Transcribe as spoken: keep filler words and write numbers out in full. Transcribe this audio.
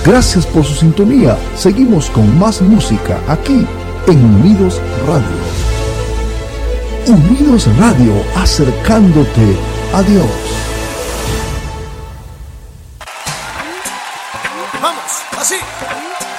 Gracias por su sintonía. Seguimos con más música aquí en Unidos Radio. Unidos Radio, acercándote a Dios. Vamos, así.